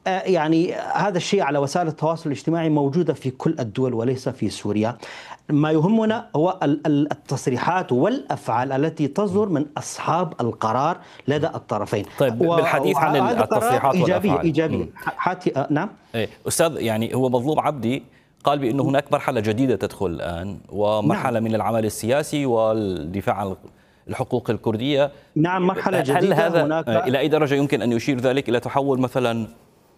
يعني هذا الشيء على وسائل التواصل الاجتماعي موجودة في كل الدول وليس في سوريا. ما يهمنا هو التصريحات والأفعال التي تصدر من أصحاب القرار لدى الطرفين. طيب، بالحديث عن وهذا قرار التصريحات إيجابية والأفعال. إيجابية. نعم. أستاذ، يعني هو مظلوم عبدي قال بأنه هناك مرحلة جديدة تدخل الآن، ومرحلة من العمل السياسي والدفاع عن الحقوق الكردية. نعم، مرحلة جديدة. هل هذا هناك إلى أي درجة يمكن أن يشير ذلك إلى تحول مثلا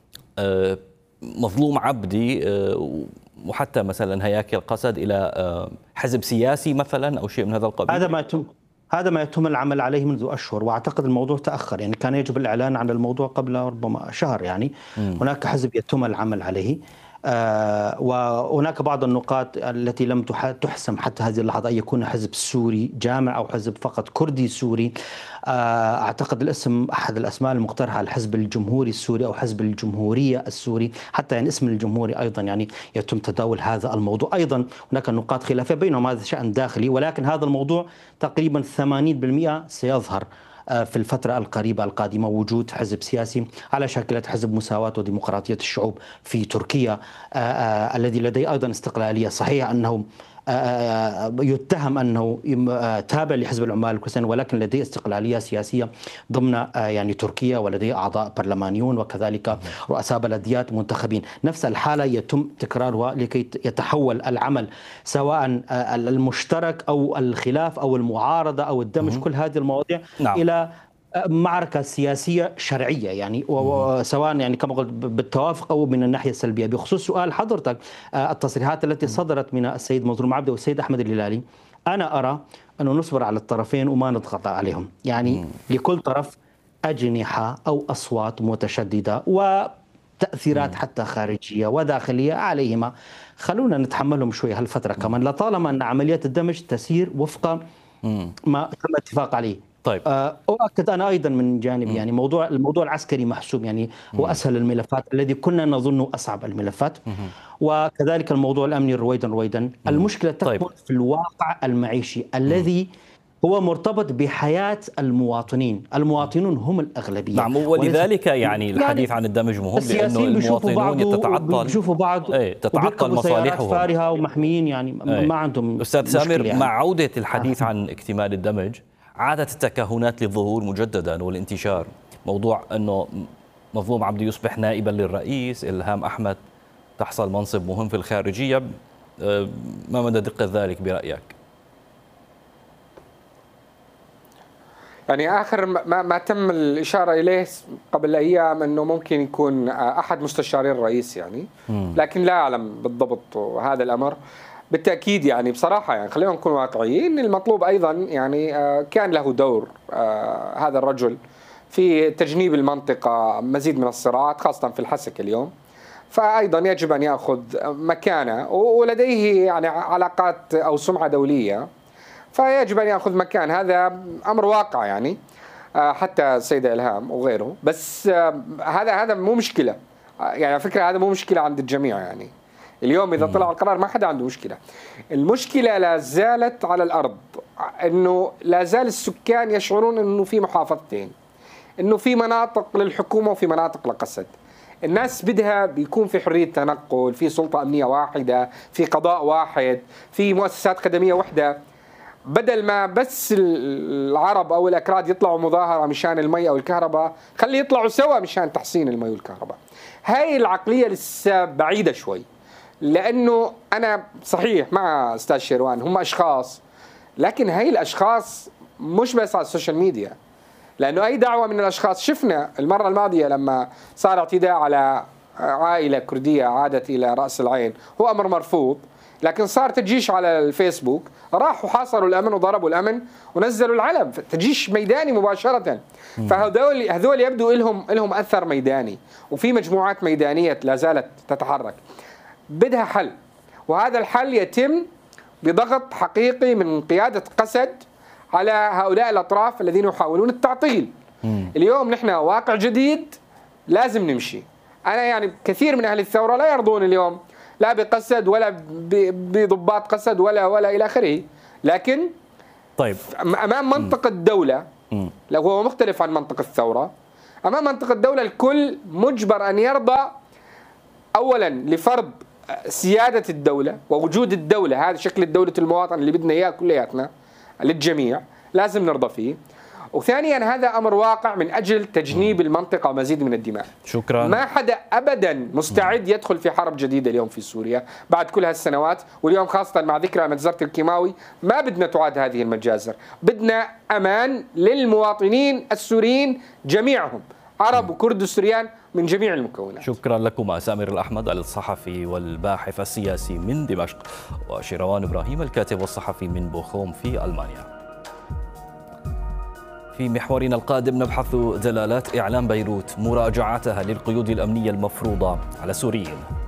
مظلوم عبدي وحتى مثلا هياكل قسد إلى حزب سياسي مثلا أو شيء من هذا القبيل؟ هذا ما يتم العمل عليه منذ أشهر، وأعتقد الموضوع تأخر. يعني كان يجب الإعلان عن الموضوع قبل ربما شهر. يعني هناك حزب يتم العمل عليه، وهناك بعض النقاط التي لم تحسم حتى هذه اللحظة، أن يكون حزب سوري جامع أو حزب فقط كردي سوري. أعتقد الاسم أحد الأسماء المقترحة الحزب الجمهوري السوري أو حزب الجمهورية السوري، حتى يعني اسم الجمهوري أيضا يعني يتم تداول هذا الموضوع. أيضا هناك نقاط خلافية بينهم، هذا شأن داخلي، ولكن هذا الموضوع تقريبا 80% سيظهر في الفترة القريبة القادمة. وجود حزب سياسي على شاكلة حزب مساواة وديمقراطية الشعوب في تركيا، الذي لديه أيضا استقلالية. صحيح أنه يتهم أنه تابع لحزب العمال الكردستاني، ولكن لديه استقلالية سياسية ضمن يعني تركيا، ولديه أعضاء برلمانيون وكذلك رؤساء بلديات منتخبين. نفس الحالة يتم تكرارها لكي يتحول العمل، سواء المشترك أو الخلاف أو المعارضة أو الدمج، كل هذه المواضيع إلى معركة سياسية شرعية، يعني سواء يعني كما قلت بالتوافق أو من الناحية السلبية. بخصوص سؤال حضرتك، التصريحات التي صدرت من السيد مظلوم عبده والسيد أحمد الهلالي، أنا أرى أنه نصبر على الطرفين وما نضغط عليهم. يعني لكل طرف أجنحة أو أصوات متشددة وتأثيرات حتى خارجية وداخلية عليهما. خلونا نتحملهم شوية هالفترة كمان، لطالما أن عمليات الدمج تسير وفق ما تم اتفاق عليه. طيب، أؤكد أنا أيضا من جانب يعني الموضوع العسكري محسوم، يعني هو أسهل الملفات الذي كنا نظن أصعب الملفات، وكذلك الموضوع الأمني رويدا. المشكلة تكمن في الواقع المعيشي الذي هو مرتبط بحياة المواطنون هم الأغلبية. نعم، ولذلك يعني الحديث عن الدمج مهم، لأنه المواطنون بيشوفوا بعض تتعطل مصالحهم فارهة ومحميين، يعني ما عندهم. أستاذ سامر، يعني مع عودة الحديث عن اكتمال الدمج عادت التكهنات للظهور مجددا والانتشار. موضوع أنه مظلوم عبدي يصبح نائبا للرئيس، إلهام أحمد تحصل منصب مهم في الخارجية، ما مدى دقة ذلك برأيك؟ يعني آخر ما تم الإشارة إليه قبل أيام أنه ممكن يكون أحد مستشاري الرئيس، يعني لكن لا أعلم بالضبط هذا الأمر بالتأكيد. يعني بصراحة يعني خلينا نكون واقعيين، المطلوب أيضا يعني كان له دور هذا الرجل في تجنيب المنطقة مزيد من الصراعات، خاصة في الحسك اليوم، فأيضا يجب أن يأخذ مكانه، ولديه يعني علاقات أو سمعة دولية، فيجب أن يأخذ مكان. هذا أمر واقع يعني، حتى السيدة إلهام وغيره. بس هذا مو مشكلة، يعني على فكرة هذا مو مشكلة عند الجميع. يعني اليوم إذا طلع القرار ما حدا عنده مشكلة. المشكلة لا زالت على الأرض، أنه لا زال السكان يشعرون أنه في محافظتين، أنه في مناطق للحكومة وفي مناطق لقسد. الناس بدها بيكون في حرية تنقل، في سلطة أمنية واحدة، في قضاء واحد، في مؤسسات خدمية واحدة، بدل ما بس العرب أو الأكراد يطلعوا مظاهرة مشان المي أو الكهرباء، خلي يطلعوا سوا مشان تحسين المي والكهرباء. هاي العقلية لسه بعيدة شوي، لأنه أنا صحيح مع أستاذ شيروان، هم أشخاص، لكن هاي الأشخاص مش بس على السوشيال ميديا، لأنه أي دعوة من الأشخاص، شفنا المرة الماضية لما صار اعتداء على عائلة كردية عادت إلى رأس العين، هو أمر مرفوض، لكن صار تجيش على الفيسبوك، راحوا حاصروا الأمن وضربوا الأمن ونزلوا العلم، تجيش ميداني مباشرة. فهذول يبدو لهم أثر ميداني، وفي مجموعات ميدانية لا زالت تتحرك. بدها حل، وهذا الحل يتم بضغط حقيقي من قيادة قسد على هؤلاء الأطراف الذين يحاولون التعطيل. اليوم نحن واقع جديد لازم نمشي. أنا يعني كثير من أهل الثورة لا يرضون اليوم لا بقسد ولا بضباط قسد ولا إلى آخره، لكن طيب، أمام منطق الدولة لو هو مختلف عن منطق الثورة، أمام منطق الدولة الكل مجبر أن يرضى أولا لفرض سيادة الدولة ووجود الدولة، هذا شكل الدولة المواطن اللي بدنا إياه كلياتنا للجميع لازم نرضى فيه. وثانيا هذا أمر واقع من أجل تجنيب المنطقة ومزيد من الدماء. شكرا. ما حدا أبدا مستعد يدخل في حرب جديدة اليوم في سوريا بعد كل هالسنوات، واليوم خاصة مع ذكرى مجزرة الكيماوي ما بدنا تعاد هذه المجازر، بدنا أمان للمواطنين السوريين جميعهم، عرب وكرد وسوريان من جميع المكونات. شكرا لكم سامر الأحمد الصحفي والباحث السياسي من دمشق، وشيروان إبراهيم الكاتب والصحفي من بوخوم في ألمانيا. في محورنا القادم نبحث دلالات إعلام بيروت مراجعتها للقيود الأمنية المفروضة على السوريين.